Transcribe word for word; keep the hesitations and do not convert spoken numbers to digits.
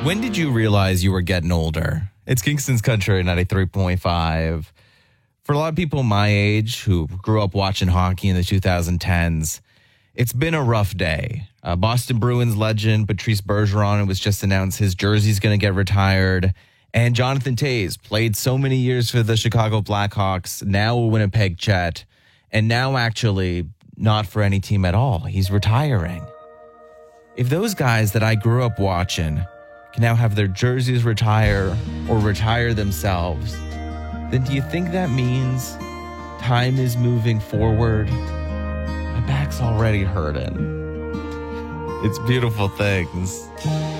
When did you realize you were getting older? It's Kingston's Country ninety-three point five. For a lot of people my age who grew up watching hockey in the twenty tens, it's been a rough day. Uh, Boston Bruins legend Patrice Bergeron was just announced his jersey's going to get retired. And Jonathan Toews played so many years for the Chicago Blackhawks, now a Winnipeg Jet, and now actually not for any team at all. He's retiring. If those guys that I grew up watching can now have their jerseys retire or retire themselves, then do you think that means time is moving forward? My back's already hurting. It's beautiful things.